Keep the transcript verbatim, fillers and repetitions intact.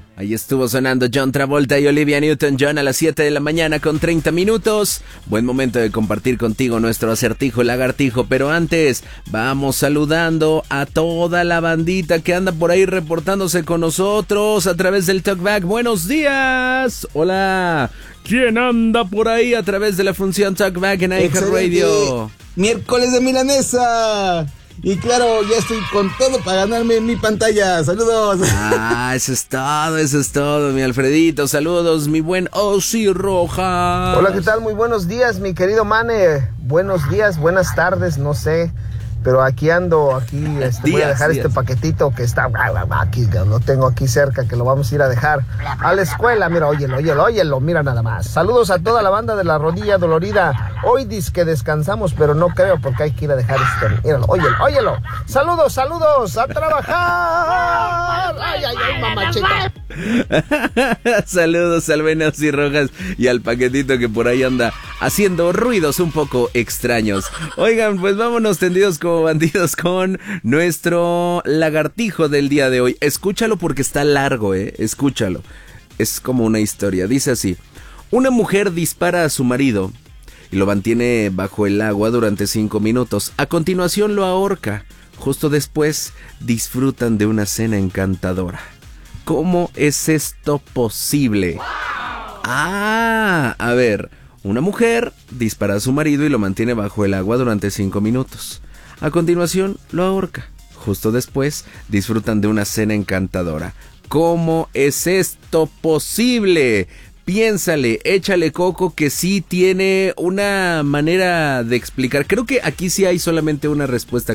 Ahí estuvo sonando John Travolta y Olivia Newton-John a las siete de la mañana con treinta minutos. Buen momento de compartir contigo nuestro acertijo lagartijo, pero antes vamos saludando a toda la bandita que anda por ahí reportándose con nosotros a través del Talkback. ¡Buenos días! ¡Hola! ¿Quién anda por ahí a través de la función Talkback en iHeartRadio? Miércoles de milanesa. Y claro, ya estoy con todo para ganarme mi pantalla. ¡Saludos! Ah, eso es todo, eso es todo, mi Alfredito. Saludos, mi buen Ozzy Rojas. Hola, ¿qué tal? Muy buenos días, mi querido Mane. Buenos días, buenas tardes, no sé. Pero aquí ando, aquí este, días, voy a dejar días. este paquetito que está aquí, lo tengo aquí cerca, que lo vamos a ir a dejar a la escuela. Mira, óyelo, óyelo, óyelo, mira nada más. Saludos a toda la banda de la rodilla dolorida. Hoy dice que descansamos, pero no creo porque hay que ir a dejar este. Míralo, óyelo, óyelo. Saludos, saludos, a trabajar. Ay, ay, ay, mamachita. Saludos al buen Ozzy Rojas y al paquetito que por ahí anda haciendo ruidos un poco extraños. Oigan, pues vámonos tendidos como bandidos con nuestro lagartijo del día de hoy. Escúchalo porque está largo, eh, escúchalo. Es como una historia, dice así. Una mujer dispara a su marido y lo mantiene bajo el agua durante cinco minutos. A continuación lo ahorca. Justo después disfrutan de una cena encantadora. ¿Cómo es esto posible? Ah, a ver, una mujer dispara a su marido y lo mantiene bajo el agua durante cinco minutos. A continuación, lo ahorca. Justo después, disfrutan de una cena encantadora. ¿Cómo es esto posible? Piénsale, échale coco que sí tiene una manera de explicar. Creo que aquí sí hay solamente una respuesta